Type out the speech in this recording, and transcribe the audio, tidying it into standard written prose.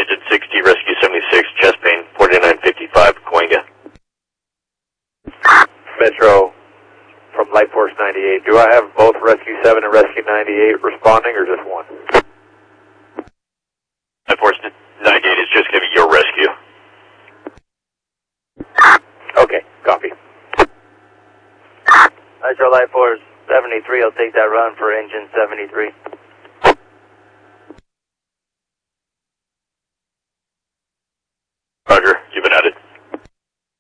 Engine 60, Rescue 76, chest pain, 4955, Cahuenga. Metro from Light Force 98. Do I have both Rescue 7 and Rescue 98 responding or just one? Light Force 98 is just going to be your rescue. Okay, copy. Metro Light Force 73, I'll take that run for Engine 73.